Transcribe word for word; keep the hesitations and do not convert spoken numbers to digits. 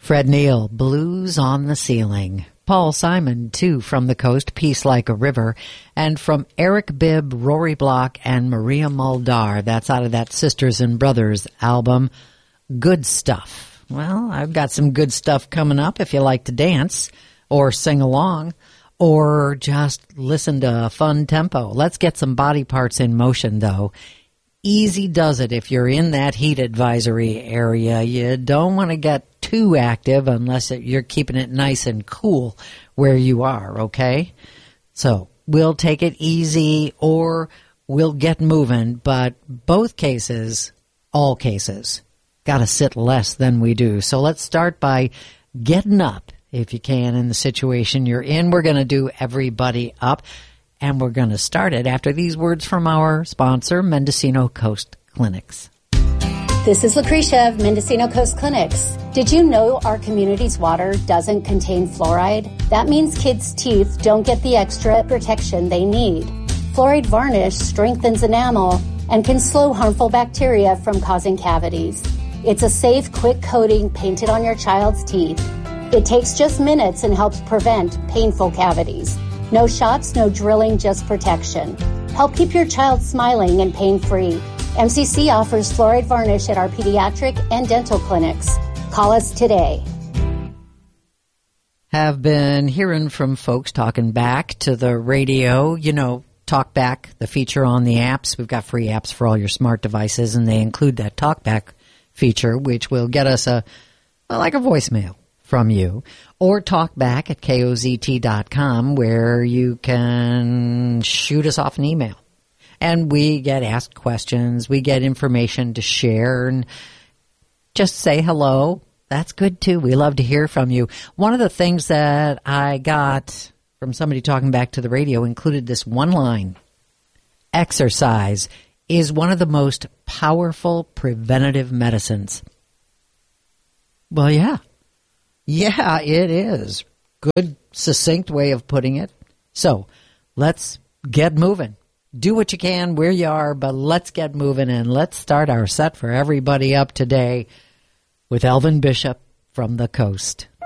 Fred Neil, Blues on the Ceiling. Paul Simon, too, from the coast, Peace Like a River. And from Eric Bibb, Rory Block, and Maria Muldaur. That's out of that Sisters and Brothers album, Good Stuff. Well, I've got some good stuff coming up if you like to dance or sing along or just listen to a fun tempo. Let's get some body parts in motion, though. Easy does it if you're in that heat advisory area. You don't want to get too active unless it, you're keeping it nice and cool where you are, okay? So we'll take it easy or we'll get moving, but both cases, all cases, got to sit less than we do. So let's start by getting up, if you can, in the situation you're in. We're going to do Everybody Up. And we're going to start it after these words from our sponsor, Mendocino Coast Clinics. This is Lucretia of Mendocino Coast Clinics. Did you know our community's water doesn't contain fluoride? That means kids' teeth don't get the extra protection they need. Fluoride varnish strengthens enamel and can slow harmful bacteria from causing cavities. It's a safe, quick coating painted on your child's teeth. It takes just minutes and helps prevent painful cavities. No shots, no drilling, just protection. Help keep your child smiling and pain-free. M C C offers fluoride varnish at our pediatric and dental clinics. Call us today. Have been hearing from folks talking back to the radio. You know, TalkBack, the feature on the apps. We've got free apps for all your smart devices, and they include that TalkBack feature, which will get us a like a voicemail from you, or talk back at K O Z T dot com, where you can shoot us off an email. And we get asked questions, we get information to share, and just say hello. That's good, too. We love to hear from you. One of the things that I got from somebody talking back to the radio included this one line. Exercise is one of the most powerful preventative medicines. Well, yeah. Yeah, it is. Good, succinct way of putting it. So, let's get moving. Do what you can where you are, but let's get moving, and let's start our set for Everybody Up today with Elvin Bishop from the Coast.